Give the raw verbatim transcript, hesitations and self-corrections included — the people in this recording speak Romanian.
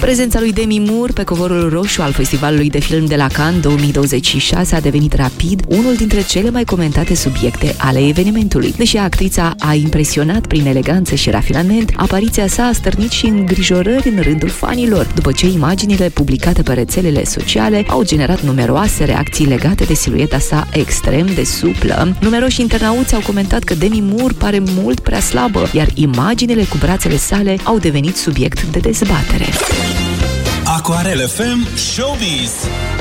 Prezența lui Demi Moore pe covorul roșu al Festivalului de Film de la Cannes două mii douăzeci și șase a devenit rapid unul dintre cele mai comentate subiecte ale evenimentului. Deși actrița a impresionat prin eleganță și rafinament, apariția sa a stârnit și îngrijorări în rândul fanilor, după ce imaginile publicate pe rețelele sociale au generat numeroase reacții legate de silueta sa extrem de suplă. Numeroși internauți au comentat că Demi Moore pare mult prea slabă, iar imaginile cu brațele sale au devenit subiect de dezbatere. Aquarel F M Showbiz.